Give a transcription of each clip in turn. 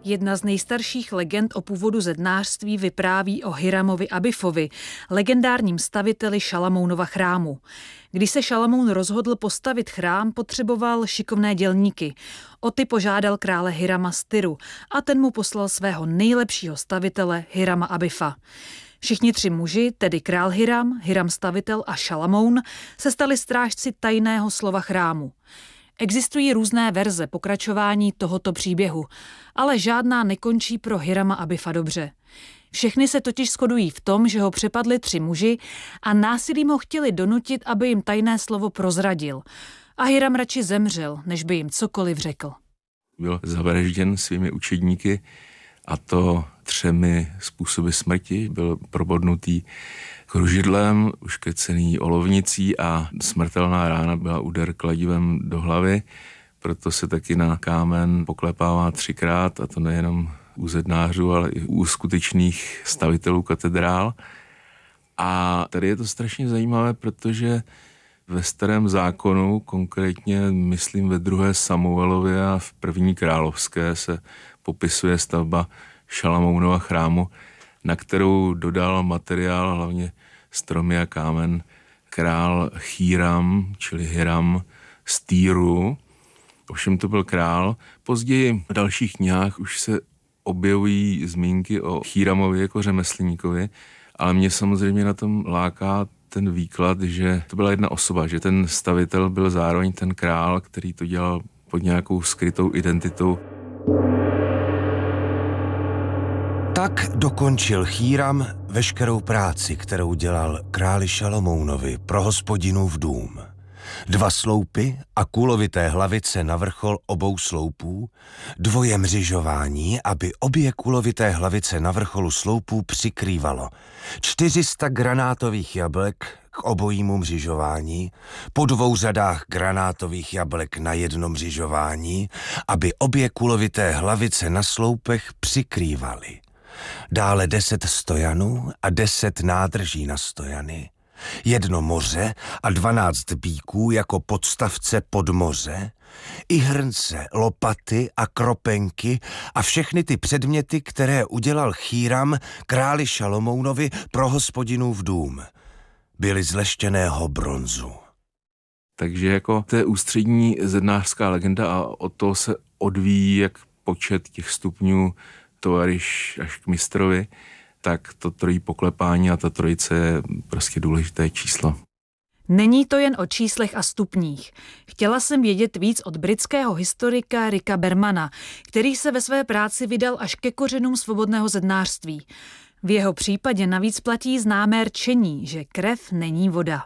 Jedna z nejstarších legend o původu zednářství vypráví o Hiramovi Abifovi, legendárním staviteli Šalamounova chrámu. Když se Šalamoun rozhodl postavit chrám, potřeboval šikovné dělníky. O ty požádal krále Hirama z Tyru a ten mu poslal svého nejlepšího stavitele Hirama Abifa. Všichni tři muži, tedy král Hiram, Hiram stavitel a Šalamoun, se stali strážci tajného slova chrámu. Existují různé verze pokračování tohoto příběhu, ale žádná nekončí pro Hirama Abifa dobře. Všechny se totiž shodují v tom, že ho přepadli tři muži a násilím ho chtěli donutit, aby jim tajné slovo prozradil. A Hiram radši zemřel, než by jim cokoliv řekl. Byl zavražděn svými učedníky, a to 3 způsoby smrti. Byl probodnutý kružidlem, uškrcený olovnicí a smrtelná rána byla úder kladivem do hlavy. Proto se taky na kámen poklepává 3krát, a to nejenom u zednářů, ale i u skutečných stavitelů katedrál. A tady je to strašně zajímavé, protože ve Starém zákonu, konkrétně myslím ve 2. Samuelově a v 1. Královské, se popisuje stavba Šalamounova chrámu, na kterou dodal materiál, hlavně stromy a kámen, král Híram, čili Hiram z Týru. Ovšem to byl král. Později v dalších knihách už se objevují zmínky o Híramovi jako řemeslníkovi, ale mě samozřejmě na tom láká ten výklad, že to byla jedna osoba, že ten stavitel byl zároveň ten král, který to dělal pod nějakou skrytou identitou. Tak dokončil Híram veškerou práci, kterou dělal králi Šalomounovi pro Hospodinův dům. 2 sloupy a kulovité hlavice na vrchol obou sloupů, 2 mřižování, aby obě kulovité hlavice na vrcholu sloupů přikrývalo, 400 granátových jablek k obojímu mřižování, po 2 řadách granátových jablek na jedno mřižování, aby obě kulovité hlavice na sloupech přikrývaly. Dále 10 stojanů a 10 nádrží na stojany, 1 moře a 12 bíků jako podstavce pod moře, i hrnce, lopaty a kropenky a všechny ty předměty, které udělal Híram králi Šalomounovi pro Hospodinův dům. Byly z leštěného bronzu. Takže jako to je ústřední zednářská legenda a od toho se odvíjí jak počet těch stupňů tovariš až k mistrovi, tak to 3 poklepání a ta trojice je prostě důležité číslo. Není to jen o číslech a stupních. Chtěla jsem vědět víc od britského historika Ricka Bermana, který se ve své práci vydal až ke kořenům svobodného zednářství. V jeho případě navíc platí známé rčení, že krev není voda.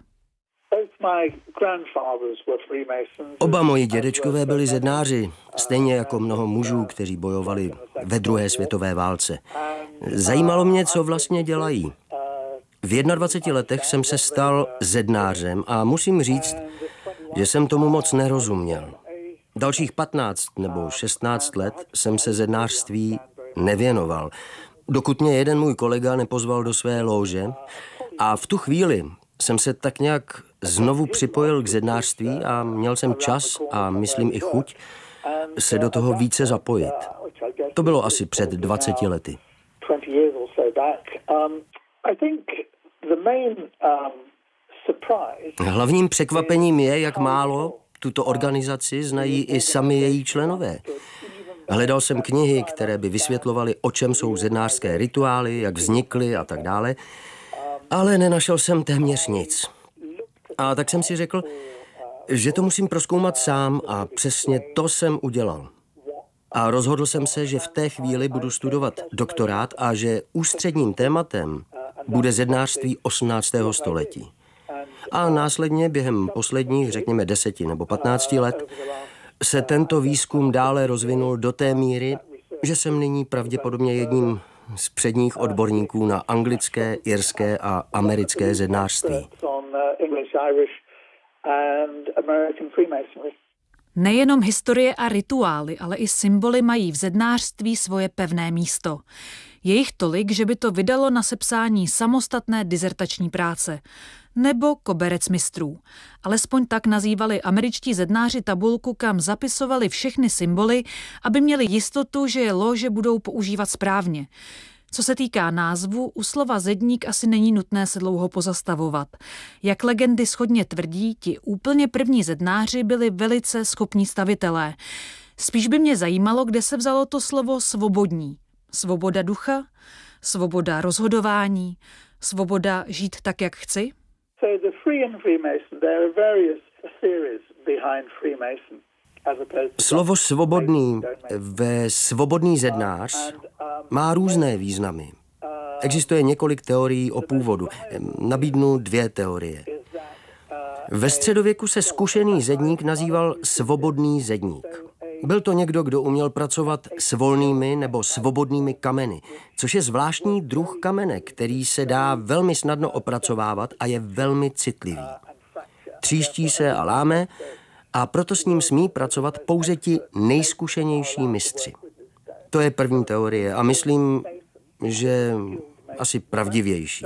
Oba moji dědečkové byli zednáři, stejně jako mnoho mužů, kteří bojovali ve 2. světové válce. Zajímalo mě, co vlastně dělají. V 21 letech jsem se stal zednářem a musím říct, že jsem tomu moc nerozuměl. Dalších 15 nebo 16 let jsem se zednářství nevěnoval, dokud mě jeden můj kolega nepozval do své lóže a v tu chvíli jsem se tak nějak znovu připojil k zednářství a měl jsem čas a myslím i chuť se do toho více zapojit. To bylo asi před 20 lety. Hlavním překvapením je, jak málo tuto organizaci znají i sami její členové. Hledal jsem knihy, které by vysvětlovaly, o čem jsou zednářské rituály, jak vznikly a tak dále, ale nenašel jsem téměř nic. A tak jsem si řekl, že to musím prozkoumat sám a přesně to jsem udělal. A rozhodl jsem se, že v té chvíli budu studovat doktorát a že ústředním tématem bude zednářství 18. století. A následně během posledních, řekněme 10 nebo 15 let, se tento výzkum dále rozvinul do té míry, že jsem nyní pravděpodobně jedním z předních odborníků na anglické, irské a americké zednářství. Nejenom historie a rituály, ale i symboly mají v zednářství svoje pevné místo. Je jich tolik, že by to vydalo na sepsání samostatné dizertační práce. nebo koberec mistrů. Alespoň tak nazývali američtí zednáři tabulku, kam zapisovali všechny symboly, aby měli jistotu, že je lóže budou používat správně. Co se týká názvu, u slova zedník asi není nutné se dlouho pozastavovat. Jak legendy shodně tvrdí, ti úplně první zednáři byli velice schopní stavitelé. Spíš by mě zajímalo, kde se vzalo to slovo svobodní. Svoboda ducha? Svoboda rozhodování? Svoboda žít tak, jak chci? Slovo svobodný ve svobodný zednář má různé významy. Existuje několik teorií o původu. Nabídnu 2 teorie. Ve středověku se zkušený zedník nazýval svobodný zedník. Byl to někdo, kdo uměl pracovat s volnými nebo svobodnými kameny, což je zvláštní druh kamene, který se dá velmi snadno opracovávat a je velmi citlivý. Tříští se a láme, a proto s ním smí pracovat pouze ti nejzkušenější mistři. To je první teorie a myslím, že asi pravdivější.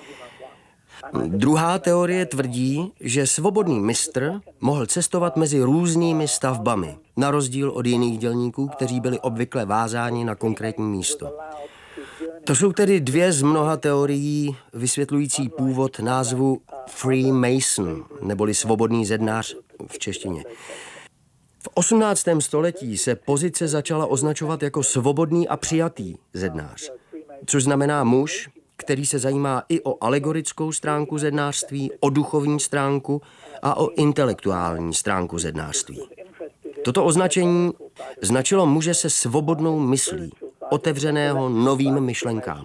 Druhá teorie tvrdí, že svobodný mistr mohl cestovat mezi různými stavbami, na rozdíl od jiných dělníků, kteří byli obvykle vázáni na konkrétní místo. To jsou tedy 2 z mnoha teorií vysvětlující původ názvu Freemason, neboli svobodný zednář v češtině. V 18. století se pozice začala označovat jako svobodný a přijatý zednář, což znamená muž, který se zajímá i o alegorickou stránku zednářství, o duchovní stránku a o intelektuální stránku zednářství. Toto označení značilo muže se svobodnou myslí, otevřeného novým myšlenkám.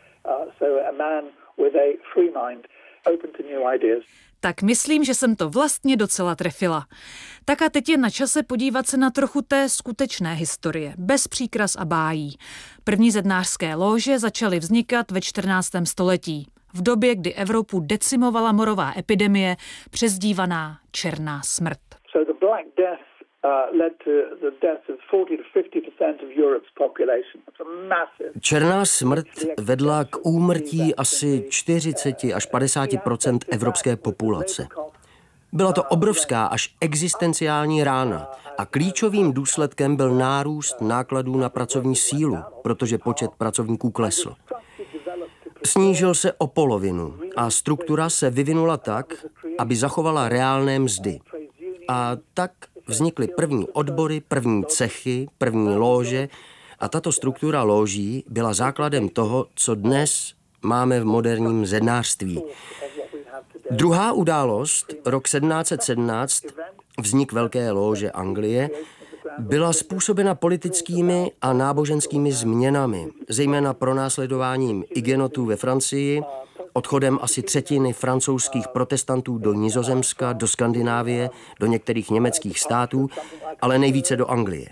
Tak myslím, že jsem to vlastně docela trefila. Tak a teď je na čase podívat se na trochu té skutečné historie, bez příkras a bájí. První zednářské lóže začaly vznikat ve 14. století, v době, kdy Evropu decimovala morová epidemie, přezdívaná Černá smrt. Černá smrt vedla k úmrtí asi 40 až 50% evropské populace. Byla to obrovská až existenciální rána a klíčovým důsledkem byl nárůst nákladů na pracovní sílu, protože počet pracovníků klesl. Snížil se o polovinu a struktura se vyvinula tak, aby zachovala reálné mzdy. A tak vznikly první odbory, první cechy, první lóže a tato struktura lóží byla základem toho, co dnes máme v moderním zednářství. Druhá událost, rok 1717, vznik Velké lóže Anglie, byla způsobena politickými a náboženskými změnami, zejména pronásledováním igenotů ve Francii, odchodem asi 1/3 francouzských protestantů do Nizozemska, do Skandinávie, do některých německých států, ale nejvíce do Anglie.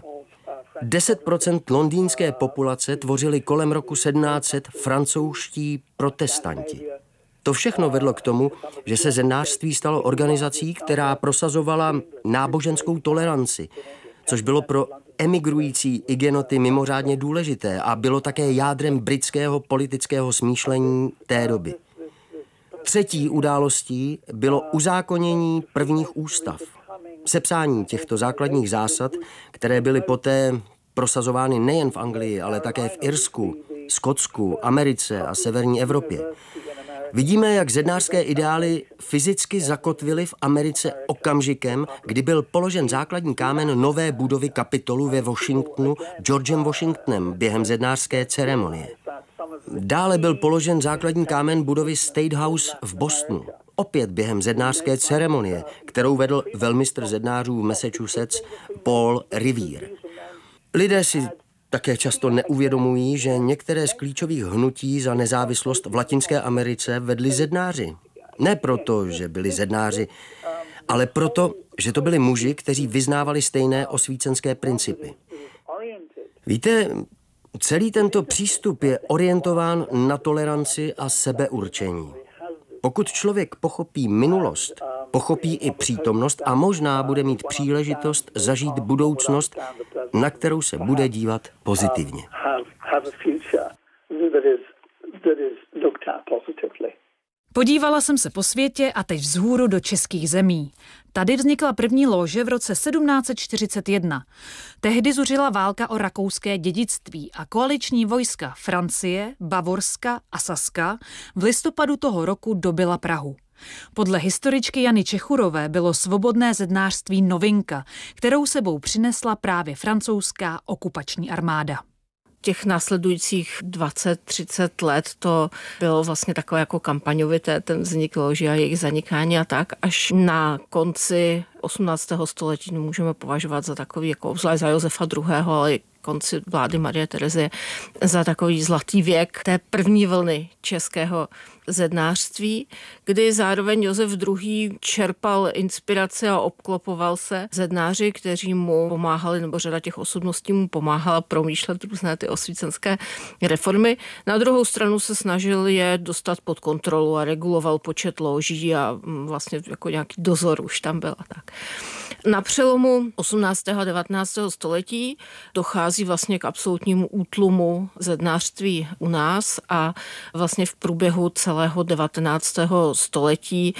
10% londýnské populace tvořili kolem roku 1700 francouzští protestanti. To všechno vedlo k tomu, že se zednářství stalo organizací, která prosazovala náboženskou toleranci, což bylo pro emigrující igenoty mimořádně důležité a bylo také jádrem britského politického smýšlení té doby. Třetí událostí bylo uzákonění prvních ústav. Sepsání těchto základních zásad, které byly poté prosazovány nejen v Anglii, ale také v Irsku, Skotsku, Americe a severní Evropě. Vidíme, jak zednářské ideály fyzicky zakotvily v Americe okamžikem, kdy byl položen základní kámen nové budovy Kapitolu ve Washingtonu Georgem Washingtonem během zednářské ceremonie. Dále byl položen základní kámen budovy State House v Bostonu, opět během zednářské ceremonie, kterou vedl velmistr zednářů v Massachusetts Paul Revere. Lidé si také často neuvědomují, že některé z klíčových hnutí za nezávislost v Latinské Americe vedli zednáři. Ne proto, že byli zednáři, ale proto, že to byli muži, kteří vyznávali stejné osvícenské principy. Víte, celý tento přístup je orientován na toleranci a sebeurčení. Pokud člověk pochopí minulost, pochopí i přítomnost a možná bude mít příležitost zažít budoucnost, na kterou se bude dívat pozitivně. Podívala jsem se po světě a teď vzhůru do českých zemí. Tady vznikla první lóže v roce 1741. Tehdy zuřila válka o rakouské dědictví a koaliční vojska Francie, Bavorska a Saska v listopadu toho roku dobyla Prahu. Podle historičky Jany Čechurové bylo svobodné zednářství novinka, kterou sebou přinesla právě francouzská okupační armáda. Těch následujících 20-30 let to bylo vlastně takové jako kampaňovité, ten vznik lóží a jejich zanikání a tak, až na konci 18. století můžeme považovat za takový, jako obzvlášť za Josefa II., ale i konci vlády Marie Terezie, za takový zlatý věk té první vlny českého zednářství, kdy zároveň Josef II. Čerpal inspiraci a obklopoval se zednáři, kteří mu pomáhali, nebo řada těch osobností mu pomáhala promýšlet různé ty osvícenské reformy. Na druhou stranu se snažil je dostat pod kontrolu a reguloval počet lóží a vlastně jako nějaký dozor už tam byl a tak. Na přelomu 18. a 19. století dochází vlastně k absolutnímu útlumu zednářství u nás a vlastně v průběhu celého 19. století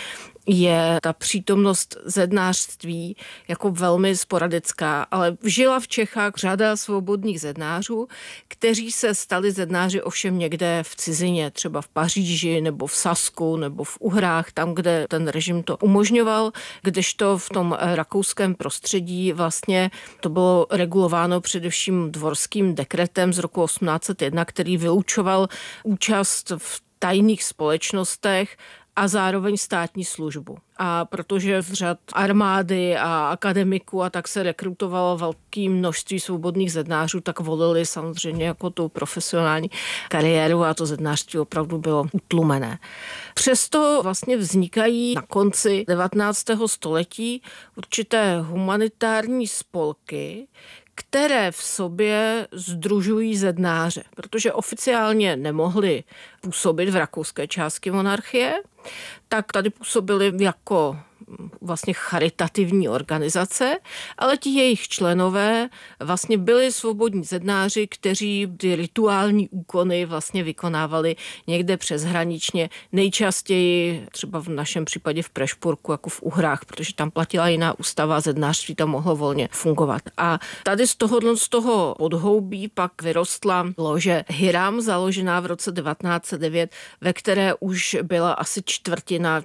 je ta přítomnost zednářství jako velmi sporadická, ale žila v Čechách řada svobodných zednářů, kteří se stali zednáři ovšem někde v cizině, třeba v Paříži nebo v Sasku nebo v Uhrách, tam, kde ten režim to umožňoval, kdežto v tom rakouském prostředí vlastně to bylo regulováno především dvorským dekretem z roku 1801, který vylučoval účast v tajných společnostech a zároveň státní službu. A protože v řad armády a akademiků a tak se rekrutovalo velké množství svobodných zednářů, tak volili samozřejmě jako tu profesionální kariéru a to zednářství opravdu bylo utlumené. Přesto vlastně vznikají na konci 19. století určité humanitární spolky, které v sobě sdružují zednáře, protože oficiálně nemohli působit v rakouské části monarchie, tak tady působili jako vlastně charitativní organizace, ale ti jejich členové vlastně byli svobodní zednáři, kteří ty rituální úkony vlastně vykonávali někde přeshraničně, nejčastěji třeba v našem případě v Prešpurku, jako v Uhrách, protože tam platila jiná ústava a zednářství tam mohlo volně fungovat. A tady z toho podhoubí pak vyrostla lože Hiram, založená v roce 1909, ve které už byla asi čtvrtina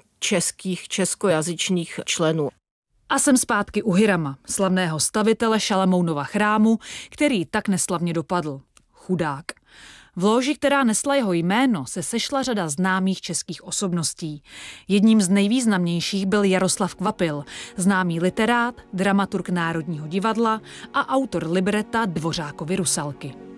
českojazyčných členů. A jsem zpátky u Hirama, slavného stavitele Šalamounova chrámu, který tak neslavně dopadl. Chudák. V lóži, která nesla jeho jméno, se sešla řada známých českých osobností. Jedním z nejvýznamnějších byl Jaroslav Kvapil, známý literát, dramaturg Národního divadla a autor libreta Dvořákovy Rusalky.